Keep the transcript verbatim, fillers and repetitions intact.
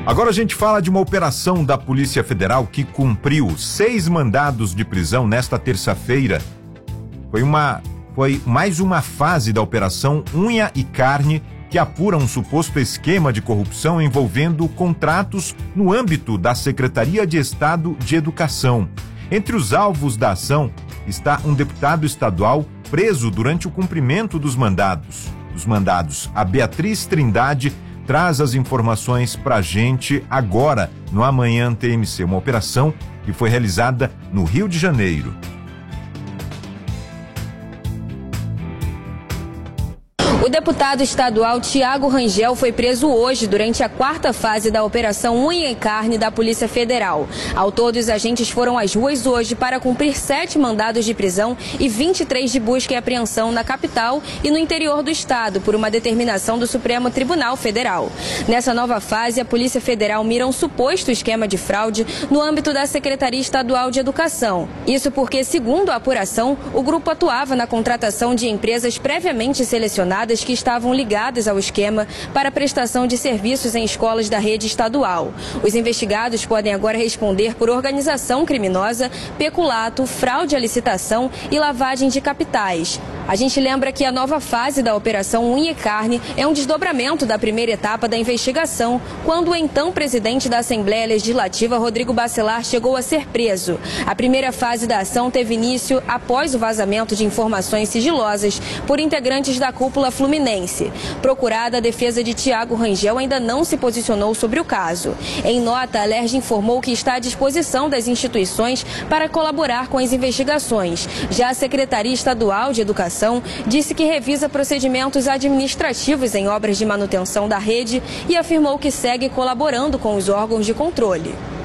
Agora a gente fala de uma operação da Polícia Federal que cumpriu seis mandados de prisão nesta terça-feira. Foi uma, foi mais uma fase da Operação Unha e Carne, que apura um suposto esquema de corrupção envolvendo contratos no âmbito da Secretaria de Estado de Educação. Entre os alvos da ação está um deputado estadual preso durante o cumprimento dos mandados. Dos mandados, a Beatriz Trindade traz as informações pra gente agora no Amanhã T M C, uma operação que foi realizada no Rio de Janeiro. O deputado estadual Tiago Rangel foi preso hoje durante a quarta fase da Operação Unha e Carne da Polícia Federal. Ao todo, os agentes foram às ruas hoje para cumprir sete mandados de prisão e vinte e três de busca e apreensão na capital e no interior do estado, por uma determinação do Supremo Tribunal Federal. Nessa nova fase, a Polícia Federal mira um suposto esquema de fraude no âmbito da Secretaria Estadual de Educação. Isso porque, segundo a apuração, o grupo atuava na contratação de empresas previamente selecionadas que estavam ligadas ao esquema para prestação de serviços em escolas da rede estadual. Os investigados podem agora responder por organização criminosa, peculato, fraude à licitação e lavagem de capitais. A gente lembra que a nova fase da Operação Unha e Carne é um desdobramento da primeira etapa da investigação, quando o então presidente da Assembleia Legislativa, Rodrigo Bacelar, chegou a ser preso. A primeira fase da ação teve início após o vazamento de informações sigilosas por integrantes da cúpula fluminense. Procurada, a defesa de Tiago Rangel ainda não se posicionou sobre o caso. Em nota, a Alerj informou que está à disposição das instituições para colaborar com as investigações. Já a Secretaria Estadual de Educação disse que revisa procedimentos administrativos em obras de manutenção da rede e afirmou que segue colaborando com os órgãos de controle.